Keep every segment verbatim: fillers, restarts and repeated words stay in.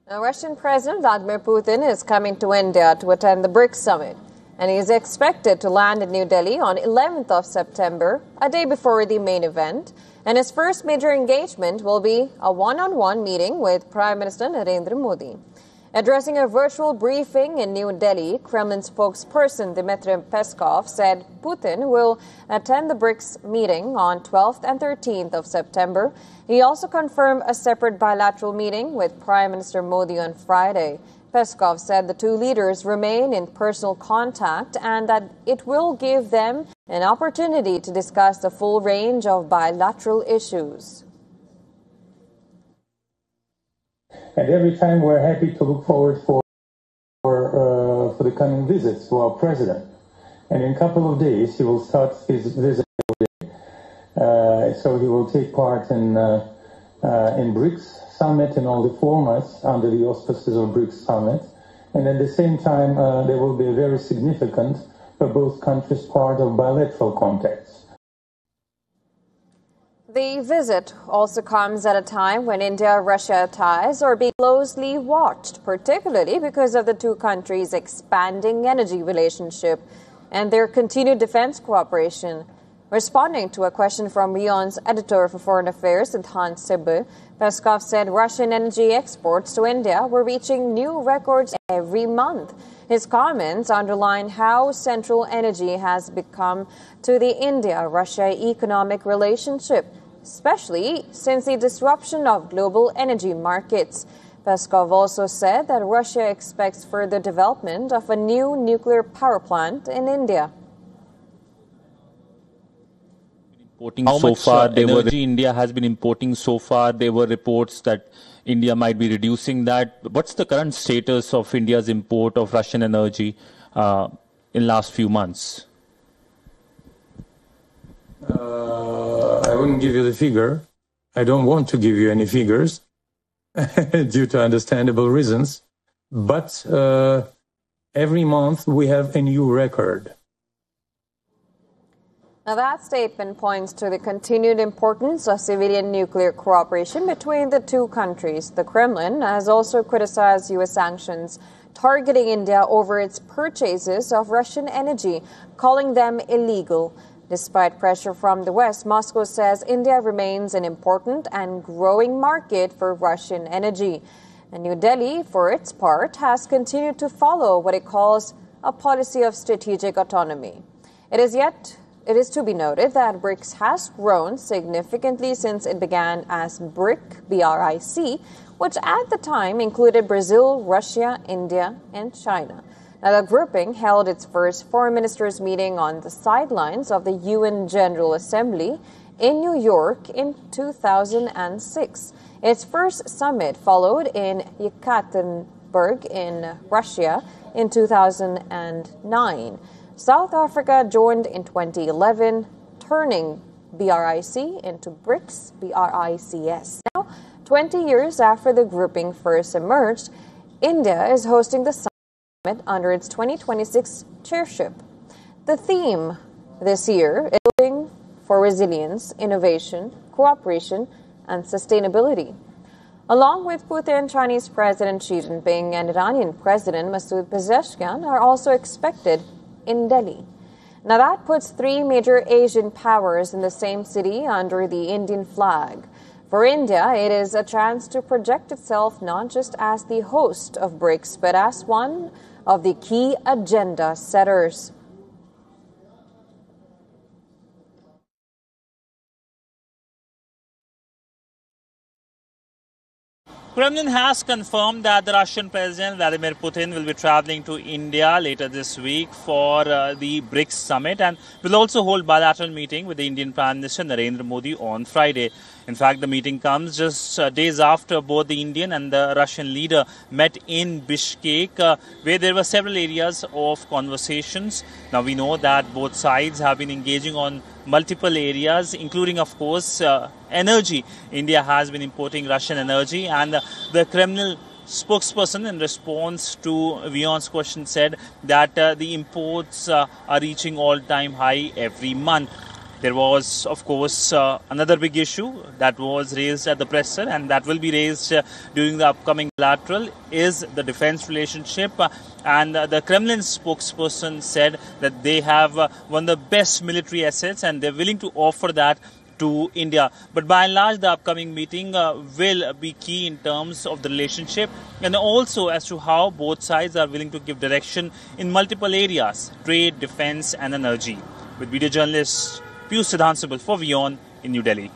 Now, Russian President Vladimir Putin is coming to India to attend the BRICS summit, and he is expected to land in New Delhi on eleventh of September, a day before the main event. And his first major engagement will be a one-on-one meeting with Prime Minister Narendra Modi. Addressing a virtual briefing in New Delhi, Kremlin spokesperson Dmitry Peskov said Putin will attend the BRICS meeting on twelfth and thirteenth of September. He also confirmed a separate bilateral meeting with Prime Minister Modi on Friday. Peskov said the two leaders remain in personal contact and that it will give them an opportunity to discuss the full range of bilateral issues. And every time we're happy to look forward for for, uh, for the coming visits to our president. And in a couple of days, he will start his visit. Uh, so he will take part in uh, uh, in BRICS summit in all the formats under the auspices of BRICS summit. And at the same time, uh, there will be a very significant, for both countries, part of bilateral contacts. The visit also comes at a time when India-Russia ties are being closely watched, particularly because of the two countries' expanding energy relationship and their continued defense cooperation. Responding to a question from WION's editor for Foreign Affairs, Siddhant Sibbe, Peskov said Russian energy exports to India were reaching new records every month. His comments underline how central energy has become to the India-Russia economic relationship, especially since the disruption of global energy markets. Peskov also said that Russia expects further development of a new nuclear power plant in India. Importing How so much far, uh, energy were... India has been importing so far. There were reports that India might be reducing that. What's the current status of India's import of Russian energy uh, in last few months? Uh, I wouldn't give you the figure. I don't want to give you any figures due to understandable reasons. But uh, every month we have a new record. Now, that statement points to the continued importance of civilian nuclear cooperation between the two countries. The Kremlin has also criticized U S sanctions targeting India over its purchases of Russian energy, calling them illegal. Despite pressure from the West, Moscow says India remains an important and growing market for Russian energy. And New Delhi, for its part, has continued to follow what it calls a policy of strategic autonomy. It is yet It is to be noted that BRICS has grown significantly since it began as BRIC, B R I C, which at the time included Brazil, Russia, India, and China. Now, the grouping held its first foreign ministers meeting on the sidelines of the U N General Assembly in New York in two thousand six. Its first summit followed in Yekaterinburg in Russia in two thousand nine. South Africa joined in twenty eleven, turning B R I C into BRICS, B R I C S. Now, twenty years after the grouping first emerged, India is hosting the summit under its twenty twenty-six chairship. The theme this year is building for resilience, innovation, cooperation, and sustainability. Along with Putin, Chinese President Xi Jinping and Iranian President Masoud Pezeshkian are also expected in Delhi. Now, that puts three major Asian powers in the same city under the Indian flag. For India, it is a chance to project itself not just as the host of BRICS, but as one of the key agenda setters. Kremlin has confirmed that the Russian President Vladimir Putin will be traveling to India later this week for uh, the BRICS summit and will also hold bilateral meeting with the Indian Prime Minister Narendra Modi on Friday. In fact, the meeting comes just uh, days after both the Indian and the Russian leader met in Bishkek, uh, where there were several areas of conversations. Now, we know that both sides have been engaging on multiple areas, including, of course, uh, energy. India has been importing Russian energy, and uh, the Kremlin spokesperson, in response to WION's question, said that uh, the imports uh, are reaching all-time high every month. There was, of course, uh, another big issue that was raised at the presser, and that will be raised uh, during the upcoming bilateral, is the defense relationship. Uh, and uh, the Kremlin spokesperson said that they have uh, one of the best military assets and they're willing to offer that to India. But by and large, the upcoming meeting uh, will be key in terms of the relationship and also as to how both sides are willing to give direction in multiple areas: trade, defense and energy. With video journalist Piyush Sidhansubal for WION in New Delhi.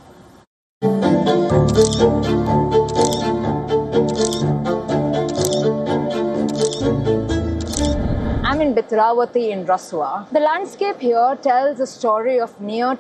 I'm in Bitravati in Rasua. The landscape here tells a story of near